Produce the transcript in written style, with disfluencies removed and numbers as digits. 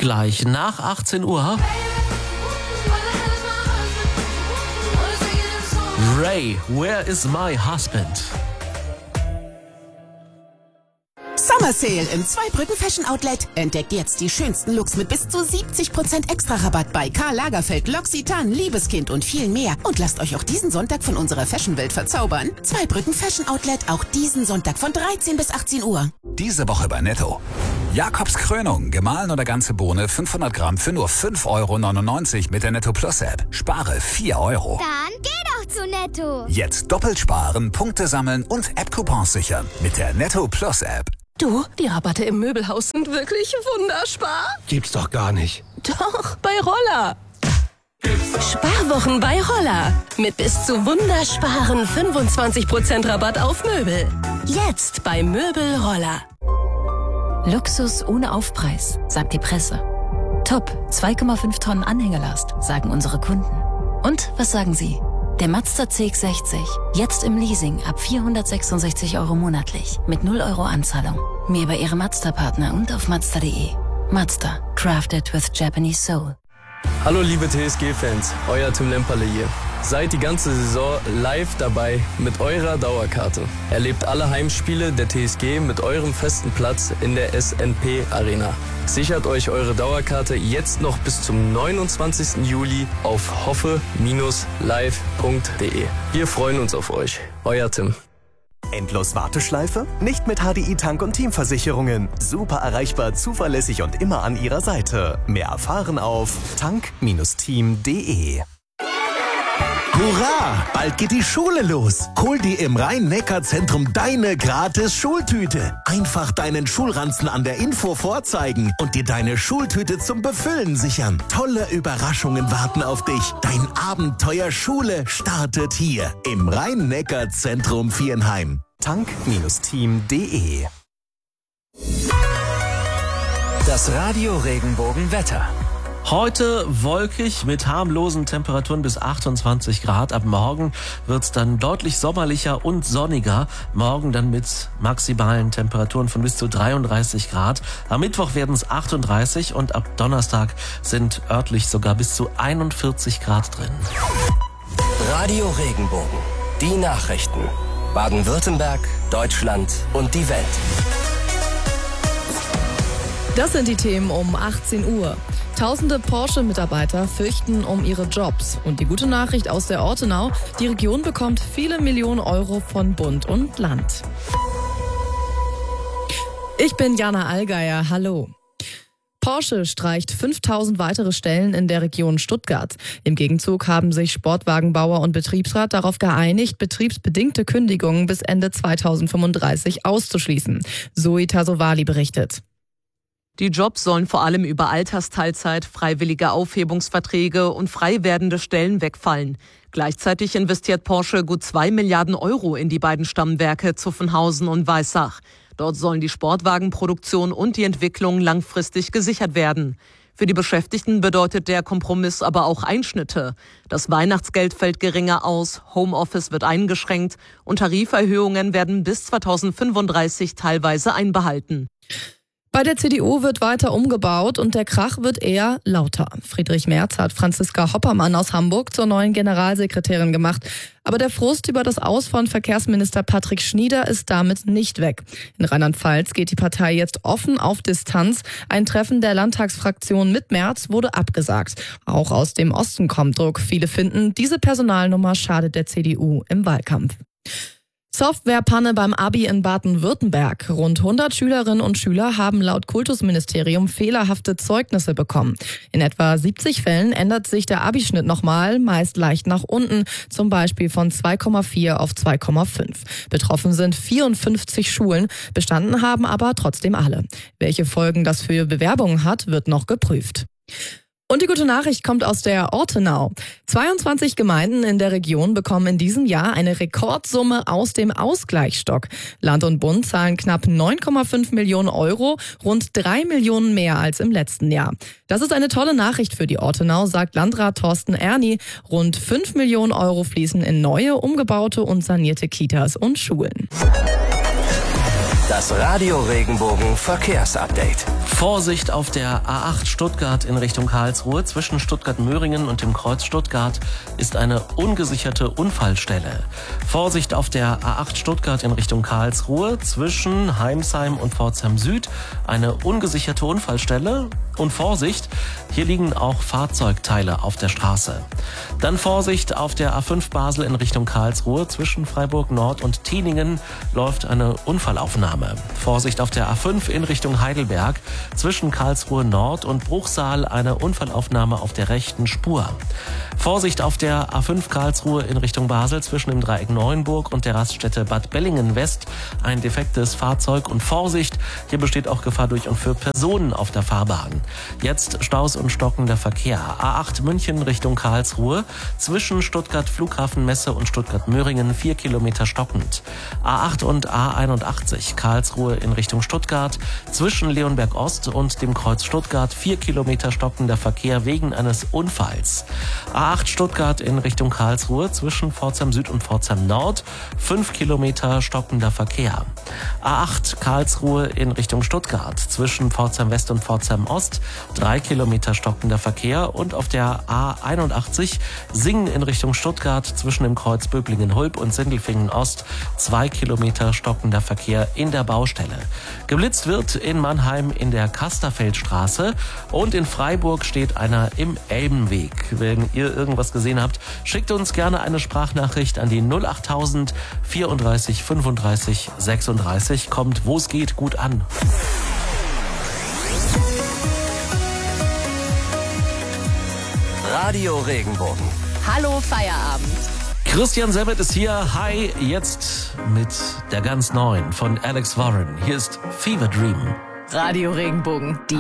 gleich nach 18 Uhr. Ray, Where is my husband? Summer Sale im Zweibrücken Fashion Outlet. Entdeckt jetzt die schönsten Looks mit bis zu 70% Extra-Rabatt bei Karl Lagerfeld, L'Occitane, Liebeskind und viel mehr. Und lasst euch auch diesen Sonntag von unserer Fashion-Welt verzaubern. Zweibrücken Fashion Outlet, auch diesen Sonntag von 13 bis 18 Uhr. Diese Woche bei Netto. Jakobs Krönung, gemahlen oder ganze Bohne, 500 Gramm für nur 5,99 € mit der Netto Plus App. Spare 4 €. Dann geh doch zu Netto. Jetzt doppelt sparen, Punkte sammeln und App-Coupons sichern mit der Netto Plus App. Du, die Rabatte im Möbelhaus sind wirklich wunderspar. Gibt's doch gar nicht. Doch, bei Roller. Sparwochen bei Roller. Mit bis zu wundersparen 25% Rabatt auf Möbel. Jetzt bei Möbel Roller. Luxus ohne Aufpreis, sagt die Presse. Top, 2,5 Tonnen Anhängelast, sagen unsere Kunden. Und was sagen Sie? Der Mazda CX-60, jetzt im Leasing ab 466 € monatlich, mit 0 € Anzahlung. Mehr bei Ihrem Mazda-Partner und auf Mazda.de. Mazda, crafted with Japanese soul. Hallo liebe TSG-Fans, euer Tim Lemperle hier. Seid die ganze Saison live dabei mit eurer Dauerkarte. Erlebt alle Heimspiele der TSG mit eurem festen Platz in der SNP Arena. Sichert euch eure Dauerkarte jetzt noch bis zum 29. Juli auf hoffe-live.de. Wir freuen uns auf euch. Euer Tim. Endlos Warteschleife? Nicht mit HDI Tank- und Teamversicherungen. Super erreichbar, zuverlässig und immer an Ihrer Seite. Mehr erfahren auf tank-team.de. Hurra! Bald geht die Schule los. Hol dir im Rhein-Neckar-Zentrum deine gratis Schultüte. Einfach deinen Schulranzen an der Info vorzeigen und dir deine Schultüte zum Befüllen sichern. Tolle Überraschungen warten auf dich. Dein Abenteuer Schule startet hier im Rhein-Neckar-Zentrum Viernheim. tank-team.de. Das Radio Regenbogen-Wetter. Heute wolkig mit harmlosen Temperaturen bis 28 Grad. Ab morgen wird's dann deutlich sommerlicher und sonniger. Morgen dann mit maximalen Temperaturen von bis zu 33 Grad. Am Mittwoch werden es 38 und ab Donnerstag sind örtlich sogar bis zu 41 Grad drin. Radio Regenbogen. Die Nachrichten. Baden-Württemberg, Deutschland und die Welt. Das sind die Themen um 18 Uhr. Tausende Porsche-Mitarbeiter fürchten um ihre Jobs. Und die gute Nachricht aus der Ortenau: Die Region bekommt viele Millionen Euro von Bund und Land. Ich bin Jana Allgeier. Hallo. Porsche streicht 5000 weitere Stellen in der Region Stuttgart. Im Gegenzug haben sich Sportwagenbauer und Betriebsrat darauf geeinigt, betriebsbedingte Kündigungen bis Ende 2035 auszuschließen. Zoe Tasovali berichtet. Die Jobs sollen vor allem über Altersteilzeit, freiwillige Aufhebungsverträge und frei werdende Stellen wegfallen. Gleichzeitig investiert Porsche gut 2 Milliarden Euro in die beiden Stammwerke Zuffenhausen und Weissach. Dort sollen die Sportwagenproduktion und die Entwicklung langfristig gesichert werden. Für die Beschäftigten bedeutet der Kompromiss aber auch Einschnitte. Das Weihnachtsgeld fällt geringer aus, Homeoffice wird eingeschränkt und Tariferhöhungen werden bis 2035 teilweise einbehalten. Bei der CDU wird weiter umgebaut und der Krach wird eher lauter. Friedrich Merz hat Franziska Hoppermann aus Hamburg zur neuen Generalsekretärin gemacht. Aber der Frust über das Aus von Verkehrsminister Patrick Schnieder ist damit nicht weg. In Rheinland-Pfalz geht die Partei jetzt offen auf Distanz. Ein Treffen der Landtagsfraktion mit Merz wurde abgesagt. Auch aus dem Osten kommt Druck. Viele finden, diese Personalnummer schadet der CDU im Wahlkampf. Softwarepanne beim Abi in Baden-Württemberg. Rund 100 Schülerinnen und Schüler haben laut Kultusministerium fehlerhafte Zeugnisse bekommen. In etwa 70 Fällen ändert sich der Abischnitt nochmal, meist leicht nach unten, zum Beispiel von 2,4 auf 2,5. Betroffen sind 54 Schulen, bestanden haben aber trotzdem alle. Welche Folgen das für Bewerbungen hat, wird noch geprüft. Und die gute Nachricht kommt aus der Ortenau. 22 Gemeinden in der Region bekommen in diesem Jahr eine Rekordsumme aus dem Ausgleichsstock. Land und Bund zahlen knapp 9,5 Millionen Euro, rund 3 Millionen mehr als im letzten Jahr. Das ist eine tolle Nachricht für die Ortenau, sagt Landrat Thorsten Erni. Rund 5 Millionen Euro fließen in neue, umgebaute und sanierte Kitas und Schulen. Das Radio Regenbogen Verkehrsupdate. Vorsicht auf der A8 Stuttgart in Richtung Karlsruhe. Zwischen Stuttgart-Möhringen und dem Kreuz Stuttgart ist eine ungesicherte Unfallstelle. Vorsicht auf der A8 Stuttgart in Richtung Karlsruhe. Zwischen Heimsheim und Pforzheim Süd eine ungesicherte Unfallstelle. Und Vorsicht, hier liegen auch Fahrzeugteile auf der Straße. Dann Vorsicht auf der A5 Basel in Richtung Karlsruhe. Zwischen Freiburg Nord und Tieningen läuft eine Unfallaufnahme. Vorsicht auf der A5 in Richtung Heidelberg. Zwischen Karlsruhe Nord und Bruchsal eine Unfallaufnahme auf der rechten Spur. Vorsicht auf der A5 Karlsruhe in Richtung Basel zwischen dem Dreieck Neuenburg und der Raststätte Bad Bellingen West ein defektes Fahrzeug. Und Vorsicht, hier besteht auch Gefahr durch und für Personen auf der Fahrbahn. Jetzt Staus und stockender Verkehr. A8 München Richtung Karlsruhe. Zwischen Stuttgart Flughafenmesse und Stuttgart-Möhringen 4 Kilometer stockend. A8 und A81 Karlsruhe in Richtung Stuttgart. Zwischen Leonberg Ost und dem Kreuz Stuttgart 4 Kilometer stockender Verkehr wegen eines Unfalls. A8 Stuttgart in Richtung Karlsruhe. Zwischen Pforzheim Süd und Pforzheim Nord 5 Kilometer stockender Verkehr. A8 Karlsruhe in Richtung Stuttgart. Zwischen Pforzheim West und Pforzheim Ost 3 Kilometer stockender Verkehr. Und auf der A81 Singen in Richtung Stuttgart zwischen dem Kreuz Böblingen-Hulb und Sindelfingen Ost 2 Kilometer stockender Verkehr in der Baustelle. Geblitzt wird in Mannheim in der Kasterfeldstraße und in Freiburg steht einer im Elbenweg. Wenn ihr irgendwas gesehen habt, schickt uns gerne eine Sprachnachricht an die 08000 34 35 36. Kommt, wo es geht, gut an. Radio Regenbogen. Hallo Feierabend. Christian Sebet ist hier. Hi, jetzt mit der ganz neuen von Alex Warren. Hier ist Fever Dream. Radio Regenbogen, die